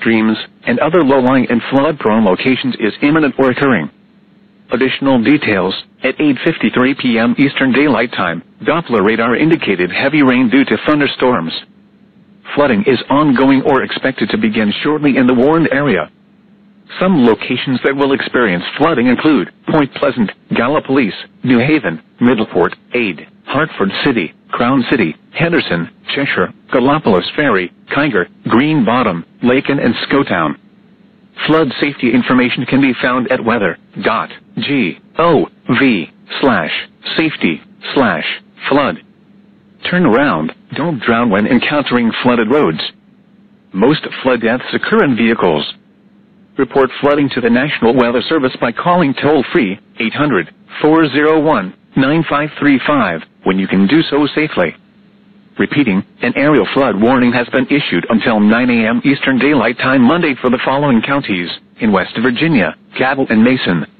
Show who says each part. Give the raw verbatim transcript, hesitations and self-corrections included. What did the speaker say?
Speaker 1: streams, and other low-lying and flood-prone locations is imminent or occurring. Additional details: at eight fifty-three p m Eastern Daylight Time, Doppler radar indicated heavy rain due to thunderstorms. Flooding is ongoing or expected to begin shortly in the warned area. Some locations that will experience flooding include Point Pleasant, Gallipolis, New Haven, Middleport, Ade, Hartford City, Crown City, Henderson, Cheshire, Gallipolis Ferry, Kiger, Green Bottom, Laken and Scotown. Flood safety information can be found at weather dot gov slash safety slash flood. Turn around, don't drown when encountering flooded roads. Most flood deaths occur in vehicles. Report flooding to the National Weather Service by calling toll-free eight hundred, four oh one, nine five three five when you can do so safely. Repeating, an aerial flood warning has been issued until nine a m Eastern Daylight Time Monday for the following counties: in West Virginia, Cabell and Mason,